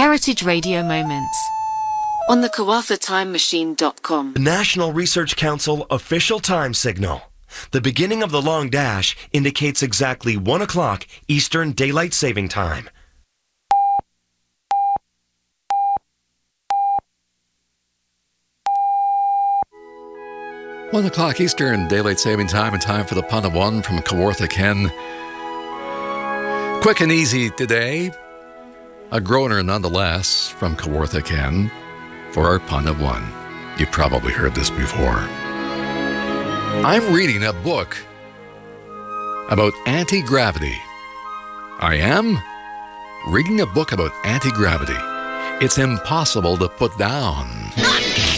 Heritage Radio Moments on the KawathaTimeMachine.com. The National Research Council official time signal. The beginning of the long dash indicates exactly 1 o'clock Eastern Daylight Saving Time. One o'clock Eastern Daylight Saving Time, and time for the pun of one from Kawartha Ken. Quick and easy today. A groaner nonetheless from Kawartha Ken for our pun of one. You probably heard this before. I'm reading a book about anti-gravity. I am reading a book about anti-gravity. It's impossible to put down.